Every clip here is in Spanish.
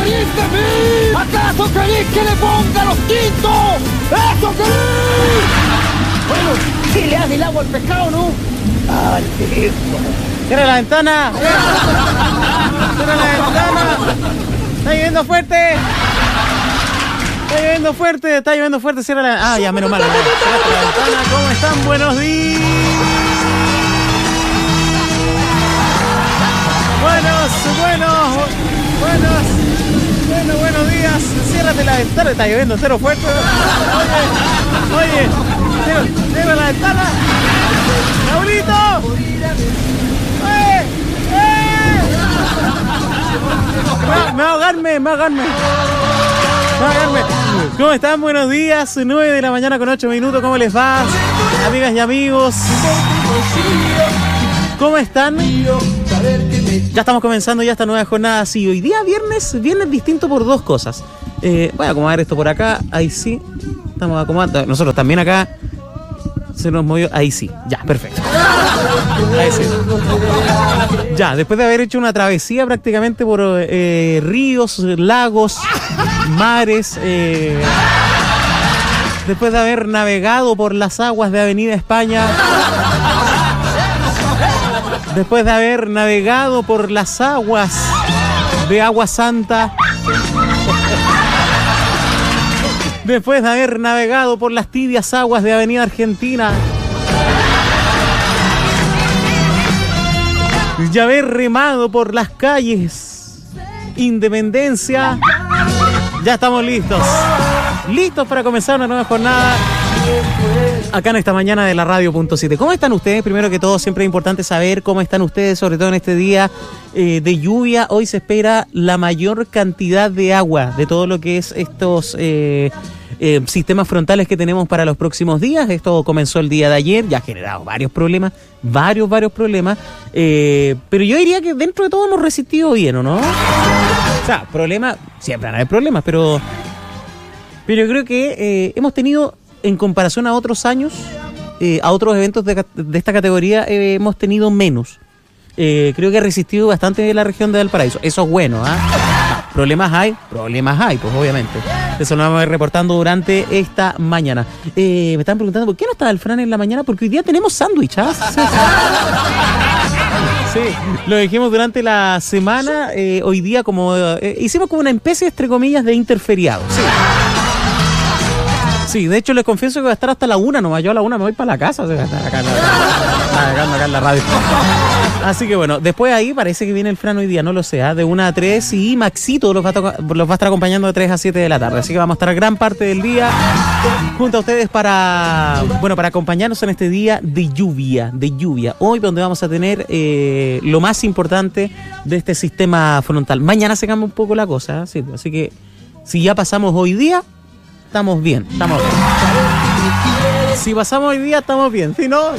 queriste, Phil? ¿Acaso querés que le ponga los quintos? ¡Eso querés! Bueno, si le das el agua al pescado, ¿no? ¡Al teléfono! ¡Cierra la ventana! ¡Cierra la ventana! ¡Está lloviendo fuerte! Está lloviendo fuerte, cierra la... Ah, ya, menos mal. Cierra la ventana, ¿cómo están? Buenos días. Buenos días. Ciérrate la ventana, está lloviendo cero fuerte. Oye, cierra la ventana. ¡Raulito! Me va a ahogarme. ¿Cómo están? Buenos días, 9 de la mañana con 8 minutos. ¿Cómo les va? Amigas y amigos, ¿cómo están? Ya estamos comenzando ya esta nueva jornada. Sí, hoy día viernes distinto por dos cosas. Voy a acomodar esto por acá. Ahí sí, estamos acomodando. Nosotros también acá. Se nos movió. Ahí sí, ya, perfecto. Ahí sí. Ya, después de haber hecho una travesía prácticamente por ríos, lagos, mares, después de haber navegado por las aguas de Avenida España, después de haber navegado por las aguas de Agua Santa, después de haber navegado por las tibias aguas de Avenida Argentina y haber remado por las calles Independencia, ya estamos listos para comenzar una nueva jornada acá en esta mañana de la Radio.7. ¿Cómo están ustedes? Primero que todo, siempre es importante saber cómo están ustedes, sobre todo en este día de lluvia. Hoy se espera la mayor cantidad de agua de todo lo que es estos sistemas frontales que tenemos para los próximos días. Esto comenzó el día de ayer, ya ha generado varios problemas, varios problemas, pero yo diría que dentro de todo hemos resistido bien, ¿o no? O sea, problemas, siempre van a haber problemas, pero yo creo que hemos tenido, en comparación a otros años, a otros eventos de esta categoría, hemos tenido menos. Creo que ha resistido bastante la región de Valparaíso. Eso es bueno, ¿ah? Problemas hay, pues obviamente. Eso lo vamos a ir reportando durante esta mañana. Me están preguntando, ¿por qué no está el Fran en la mañana? Porque hoy día tenemos sándwich, ¿ah? Sí, lo dijimos durante la semana. Hoy día como hicimos como una especie, entre comillas, de interferiado. Sí, de hecho les confieso que voy a estar hasta la 1 nomás. Yo a la 1 me voy para la casa. O sea, acá en la radio. Así que bueno, después ahí parece que viene el Fran hoy día, no lo sé, de 1 a 3 y Maxito los va a estar acompañando de 3 a 7 de la tarde. Así que vamos a estar gran parte del día junto a ustedes para acompañarnos en este día de lluvia. Hoy donde vamos a tener lo más importante de este sistema frontal. Mañana se cambia un poco la cosa, ¿sí? Así que si ya pasamos hoy día, estamos bien. Si pasamos hoy día, estamos bien. Si no...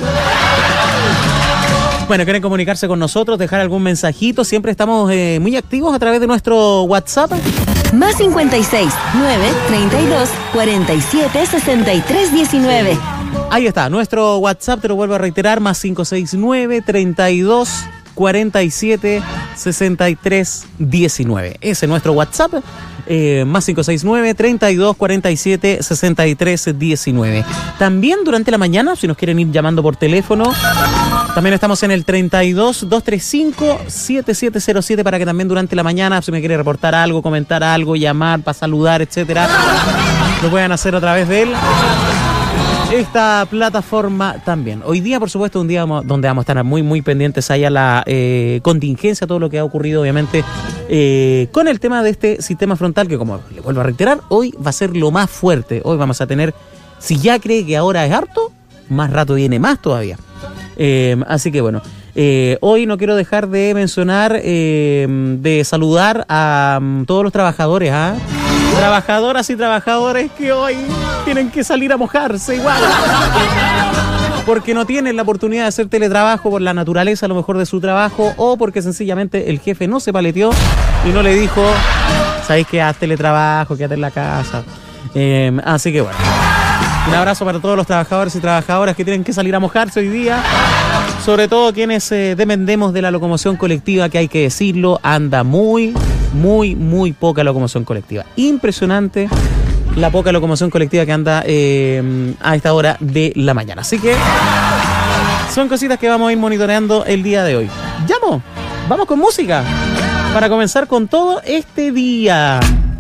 Bueno, quieren comunicarse con nosotros, dejar algún mensajito. Siempre estamos muy activos a través de nuestro WhatsApp. Más 56 932 47 63 19. Ahí está, nuestro WhatsApp, te lo vuelvo a reiterar, más 569 32 47 63 19. Ese es nuestro WhatsApp. Más 569 32 47 63 19. También durante la mañana, si nos quieren ir llamando por teléfono, también estamos en el 32 235 7707 para que también durante la mañana, si me quiere reportar algo, comentar algo, llamar para saludar, etcétera, lo puedan hacer a través de esta plataforma también. Hoy día, por supuesto, un día donde vamos a estar muy pendientes ahí a la contingencia, todo lo que ha ocurrido, obviamente, con el tema de este sistema frontal, que como le vuelvo a reiterar, hoy va a ser lo más fuerte. Hoy vamos a tener, si ya cree que ahora es harto, más rato viene más todavía. Así que bueno, hoy no quiero dejar de mencionar, de saludar a todos los trabajadores, trabajadoras y trabajadores que hoy tienen que salir a mojarse igual, porque no tienen la oportunidad de hacer teletrabajo por la naturaleza a lo mejor de su trabajo, o porque sencillamente el jefe no se paleteó y no le dijo, ¿sabéis que haz teletrabajo, quédate en la casa? Así que bueno, un abrazo para todos los trabajadores y trabajadoras que tienen que salir a mojarse hoy día, sobre todo quienes dependemos de la locomoción colectiva, que hay que decirlo, anda muy Muy, muy poca locomoción colectiva. Impresionante la poca locomoción colectiva que anda a esta hora de la mañana. Así que son cositas que vamos a ir monitoreando el día de hoy. Vamos con música para comenzar con todo este día.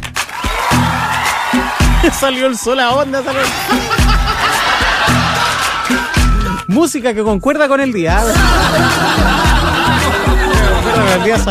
Salió el sol a onda. Música que concuerda con el día.